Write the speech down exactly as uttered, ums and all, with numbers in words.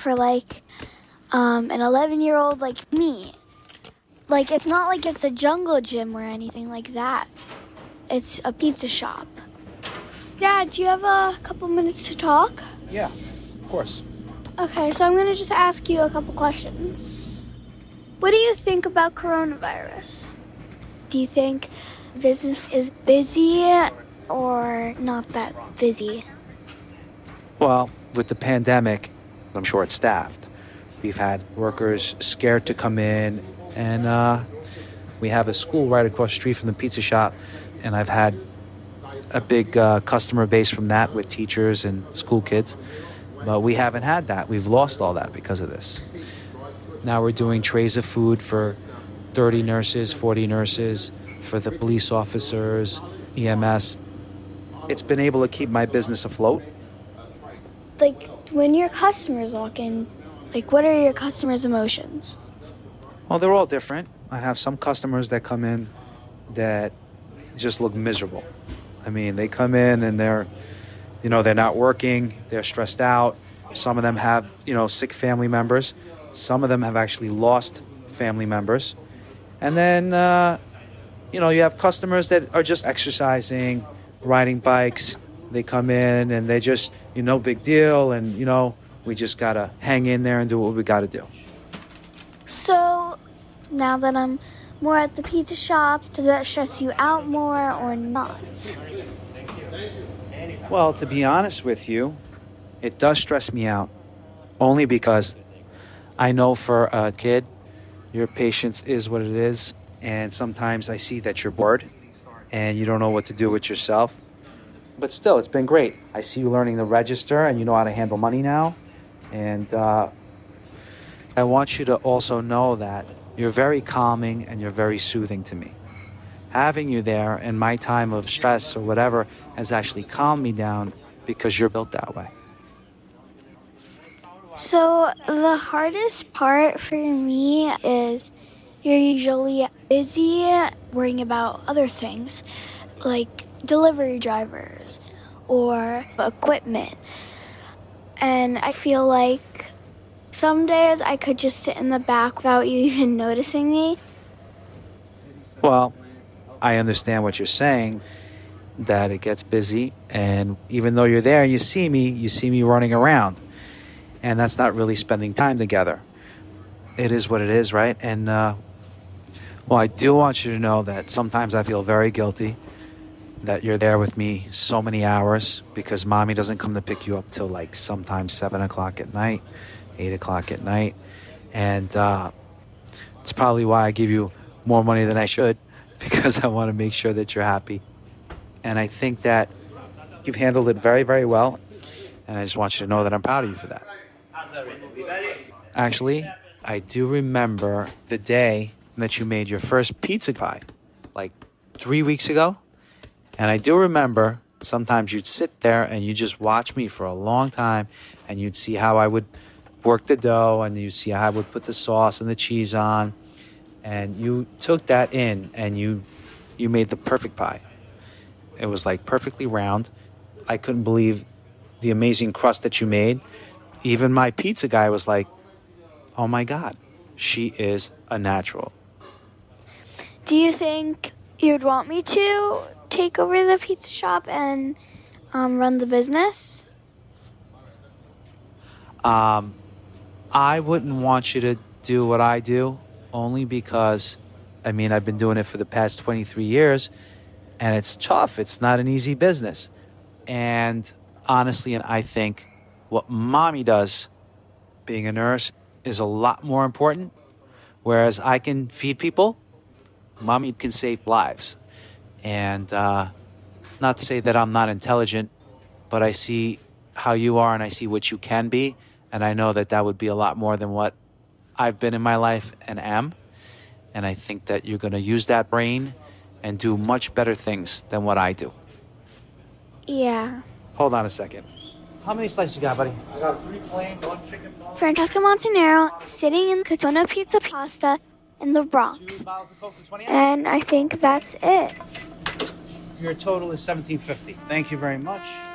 for like um, an eleven-year-old like me. Like, it's not like it's a jungle gym or anything like that. It's a pizza shop. Dad, do you have a couple minutes to talk? Yeah, of course. Okay, so I'm going to just ask you a couple questions. What do you think about coronavirus? Do you think business is busy or not that busy? Well, with the pandemic, I'm short-staffed. We've had workers scared to come in, and uh, we have a school right across the street from the pizza shop, and I've had a big uh, customer base from that with teachers and school kids. But we haven't had that. We've lost all that because of this. Now we're doing trays of food for thirty nurses, forty nurses, for the police officers, E M S. It's been able to keep my business afloat. Like, when your customers walk in, like, what are your customers' emotions? Well, they're all different. I have some customers that come in that just look miserable. I mean, they come in and they're, you know, they're not working, they're stressed out. Some of them have, you know, sick family members. Some of them have actually lost family members. And then, uh, you know, you have customers that are just exercising, riding bikes. They come in and they just, you know, big deal. And, you know, we just got to hang in there and do what we got to do. So, now that I'm more at the pizza shop, does that stress you out more or not? Well, to be honest with you, it does stress me out. Only because I know for a kid, your patience is what it is. And sometimes I see that you're bored and you don't know what to do with yourself. But still, it's been great. I see you learning to register and you know how to handle money now. And uh, I want you to also know that you're very calming and you're very soothing to me. Having you there in my time of stress or whatever has actually calmed me down because you're built that way. So the hardest part for me is you're usually busy worrying about other things like delivery drivers or equipment. And I feel like some days I could just sit in the back without you even noticing me. Well, I understand what you're saying, that it gets busy. And even though you're there and you see me, you see me running around. And that's not really spending time together. It is what it is, right? And, uh, well, I do want you to know that sometimes I feel very guilty that you're there with me so many hours because mommy doesn't come to pick you up till like sometimes seven o'clock at night, eight o'clock at night. And uh, it's probably why I give you more money than I should because I want to make sure that you're happy. And I think that you've handled it very, very well. And I just want you to know that I'm proud of you for that. Actually, I do remember the day that you made your first pizza pie, like three weeks ago. And I do remember sometimes you'd sit there and you just watch me for a long time and you'd see how I would work the dough and you'd see how I would put the sauce and the cheese on. And you took that in and you you made the perfect pie. It was like perfectly round. I couldn't believe the amazing crust that you made. Even my pizza guy was like, oh my God, she is a natural. Do you think you'd want me to take over the pizza shop and um, run the business? Um, I wouldn't want you to do what I do, only because, I mean, I've been doing it for the past twenty-three years, and it's tough. It's not an easy business. And honestly, I think what mommy does, being a nurse, is a lot more important. Whereas I can feed people, mommy can save lives. And uh, not to say that I'm not intelligent, but I see how you are and I see what you can be. And I know that that would be a lot more than what I've been in my life and am. And I think that you're going to use that brain and do much better things than what I do. Yeah. Hold on a second. How many slices you got, buddy? I got three plain, one chicken bone. Francesca Montanaro, sitting in Catona Pizza Pasta in the Bronx. And I think that's it. Your total is seventeen fifty. Thank you very much.